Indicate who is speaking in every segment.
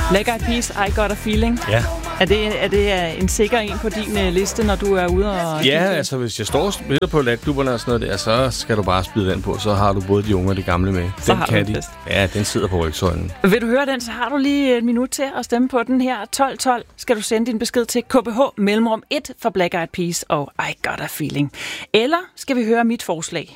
Speaker 1: Black Eyed Peas, I Got a Feeling.
Speaker 2: Ja.
Speaker 1: Er det en sikker en på din liste, når du er ude og...
Speaker 2: Ja, altså hvis jeg står og spiller på latklubberne og sådan noget der, så skal du bare spille den på. Så har du både de unge og de gamle med.
Speaker 1: Så
Speaker 2: Den kan de. Ja, den sidder på rygsøjlen.
Speaker 1: Vil du høre den, så har du lige et minut til at stemme på den her. 12:12 skal du sende din besked til KBH mellemrum 1 for Black Eyed Peas og I Got a Feeling. Eller skal vi høre mit forslag?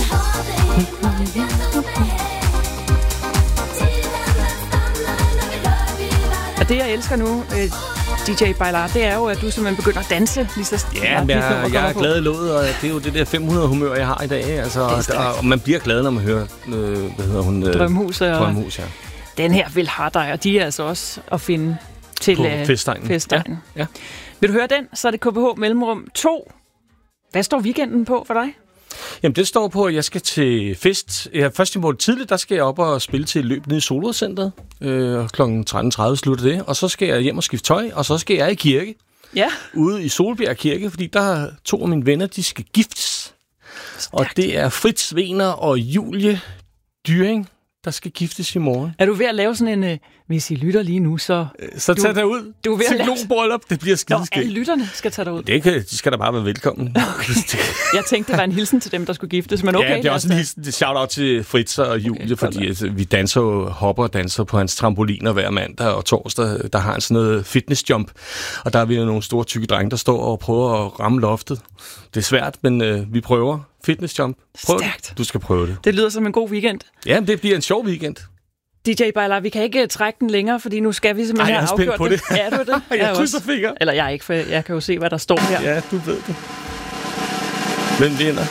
Speaker 1: Og det, jeg elsker nu, DJ Bailar, det er jo, at du simpelthen begynder at danse lige så snart.
Speaker 2: Ja, men jeg er glad i låget, og det er jo det der 500 humør, jeg har i dag. Altså, og man bliver glad, når man hører, hvad hedder hun?
Speaker 1: Drømhus,
Speaker 2: Drømhus, ja.
Speaker 1: Den her vil have dig, og de er altså også at finde til
Speaker 2: på Festegnen. Ja.
Speaker 1: Vil du høre den, så er det KBH mellemrum 2. Hvad står weekenden på for dig?
Speaker 2: Jamen, det står på, at jeg skal til fest. Først i morgen tidligt, der skal jeg op og spille til løb nede i Solrødcentret. Kl. 13.30 slutter det. Og så skal jeg hjem og skifte tøj, og så skal jeg i kirke.
Speaker 1: Ja.
Speaker 2: Ude i Solbjerg Kirke, fordi der er 2 af mine venner, de skal giftes. Stærkt. Og det er Fritz Wener og Julie Dyring, der skal giftes i morgen.
Speaker 1: Er du ved at lave sådan en, hvis I lytter lige nu, så...
Speaker 2: Så tag derud.
Speaker 1: Du er ved at lave...
Speaker 2: Bryllup, det bliver skideskægt.
Speaker 1: Alle lytterne skal tage derud.
Speaker 2: De skal da bare være velkommen.
Speaker 1: Okay. Jeg tænkte, det var en hilsen til dem, der skulle giftes, men okay.
Speaker 2: Ja, det er også en hilsen. Shout-out til Fritz og Julie, fordi vi hopper og danser på hans trampoliner hver mandag og torsdag. Der har han sådan noget fitnessjump, og der er vi nogle store tykke drenge, der står og prøver at ramme loftet. Det er svært, men vi prøver. Fitnessjump. Prøv det. Du skal prøve det.
Speaker 1: Det lyder som en god weekend.
Speaker 2: Ja, det bliver en sjov weekend.
Speaker 1: DJ Bailar, vi kan ikke trække den længere, fordi nu skal vi simpelthen have afgjort
Speaker 2: på det.
Speaker 1: Ja, du det?
Speaker 2: Jeg krydser fingre.
Speaker 1: Eller jeg ikke, for jeg kan jo se, hvad der står her.
Speaker 2: Ja, du ved det. Hvem vinder?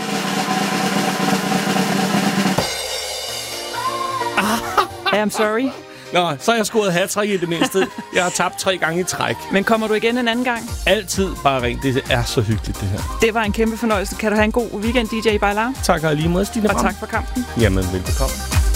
Speaker 1: I'm sorry.
Speaker 2: Nå, så har jeg scoret hat-trick i det mindste. Jeg har tabt 3 gange i træk.
Speaker 1: Men kommer du igen en anden gang?
Speaker 2: Altid bare ring. Det er så hyggeligt, det her.
Speaker 1: Det var en kæmpe fornøjelse. Kan du have en god weekend, DJ Bailar?
Speaker 2: Tak og lige måde, Stine.
Speaker 1: Og tak for kampen.
Speaker 2: Jamen, velbekomme.